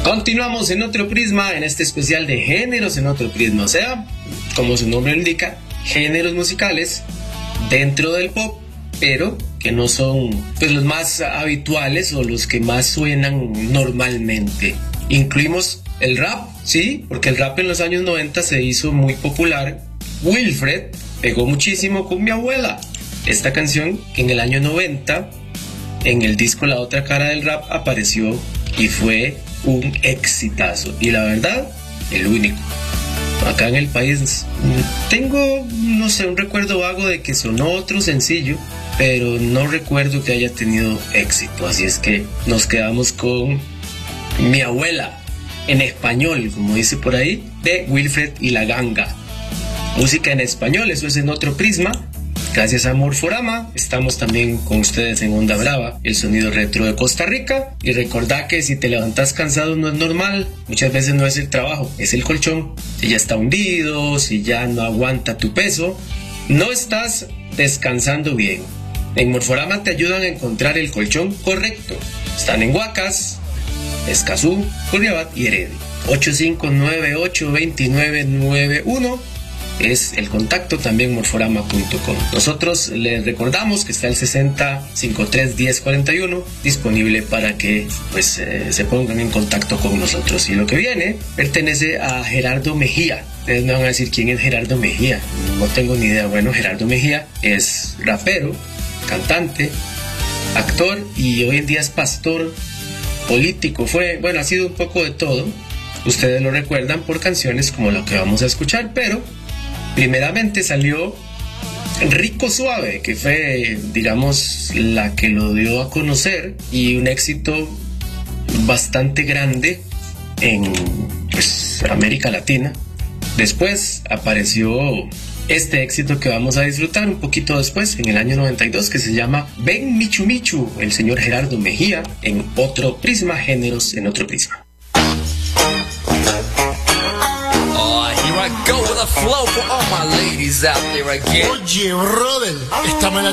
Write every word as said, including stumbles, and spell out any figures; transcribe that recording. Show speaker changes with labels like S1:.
S1: Continuamos en otro prisma, en este especial de géneros en otro prisma, o sea, como su nombre lo indica, géneros musicales dentro del pop, pero que no son pues los más habituales o los que más suenan normalmente. Incluimos el rap, sí, porque el rap en los años noventa se hizo muy popular. Wilfred pegó muchísimo con Mi Abuela, esta canción que en el año noventa en el disco La Otra Cara del Rap apareció y fue un exitazo, y la verdad, el único. Acá en el país tengo, no sé, un recuerdo vago de que sonó otro sencillo, pero no recuerdo que haya tenido éxito, así es que nos quedamos con Mi Abuela, en español, como dice por ahí, de Wilfred y La Ganga. Música en español, eso es en otro prisma. Gracias a Morforama, estamos también con ustedes en Onda Brava, el sonido retro de Costa Rica. Y recordá que si te levantas cansado no es normal, muchas veces no es el trabajo, es el colchón. Si ya está hundido, si ya no aguanta tu peso, no estás descansando bien. En Morforama te ayudan a encontrar el colchón correcto. Están en Huacas, Escazú, Curriabat y Heredia. ocho cinco nueve ocho dos nueve nueve uno es el contacto, también morforama punto com. Nosotros les recordamos que está el sesenta cincuenta y tres diez cuarenta y uno disponible para que pues eh, se pongan en contacto con nosotros. Y lo que viene pertenece a Gerardo Mejía. Ustedes me van a decir quién es Gerardo Mejía. No tengo ni idea. Bueno, Gerardo Mejía es rapero, cantante, actor y hoy en día es pastor, político. Fue, bueno, ha sido un poco de todo. Ustedes lo recuerdan por canciones como la que vamos a escuchar, pero primeramente salió Rico Suave, que fue, digamos, la que lo dio a conocer y un éxito bastante grande en pues, América Latina. Después apareció este éxito que vamos a disfrutar un poquito después, en el año noventa y dos, que se llama Ven Michu Michu, el señor Gerardo Mejía, en otro prisma, géneros en otro prisma.
S2: I go with a flow for all my ladies out there again.
S3: Oye, brother, esta me la